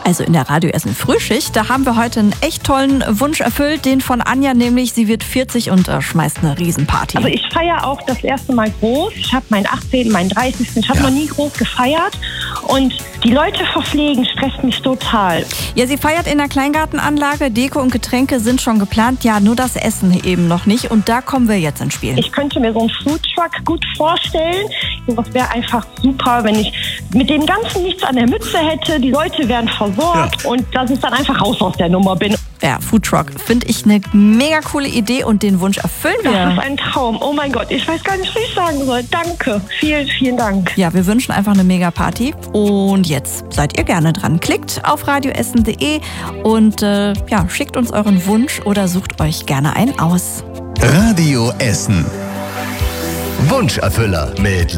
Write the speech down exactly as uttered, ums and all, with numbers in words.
Also in der Radio Essen Frühschicht, da haben wir heute einen echt tollen Wunsch erfüllt, den von Anja, nämlich sie wird vierzig und äh, schmeißt eine Riesenparty. Also ich feiere auch das erste Mal groß. Ich habe meinen achtzehnten, meinen dreißigsten Ich habe Ja. noch nie groß gefeiert. Und die Leute verpflegen stresst mich total. Ja, sie feiert in der Kleingartenanlage, Deko und Getränke sind schon geplant, ja, nur das Essen eben noch nicht und da kommen wir jetzt ins Spiel. Ich könnte mir so einen Foodtruck gut vorstellen. Das wäre einfach super, wenn ich mit dem Ganzen nichts an der Mütze hätte. Die Leute werden versorgt Ja. und dass ich dann einfach raus aus der Nummer bin. Ja, Foodtruck finde ich eine mega coole Idee und den Wunsch erfüllen Das wir. ist ein Traum. Oh mein Gott, ich weiß gar nicht, was ich sagen soll. Danke. Vielen, vielen Dank. Ja, wir wünschen einfach eine mega Party und jetzt seid ihr gerne dran. Klickt auf radioessen punkt de und äh, ja, schickt uns euren Wunsch oder sucht euch gerne einen aus. Radio Essen. Wunscherfüller mit